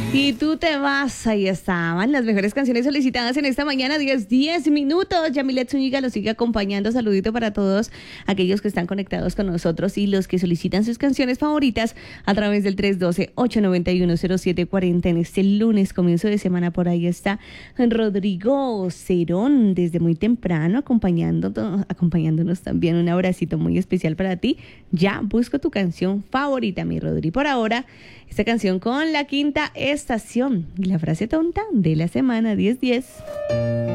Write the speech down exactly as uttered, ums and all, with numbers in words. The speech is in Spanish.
Y tú te vas, ahí estaban las mejores canciones solicitadas en esta mañana, diez, diez minutos. Yamilet Zúñiga los sigue acompañando. Saludito para todos aquellos que están conectados con nosotros y los que solicitan sus canciones favoritas a través del tres uno dos, ocho nueve uno, cero siete cuatro cero. En este lunes, comienzo de semana, por ahí está Rodrigo Cerón desde muy temprano acompañando, acompañándonos también. Un abracito muy especial para ti. Ya busco tu canción favorita, mi Rodri. Por ahora, esta canción con La Quinta Estación y la frase tonta de la semana diez diez.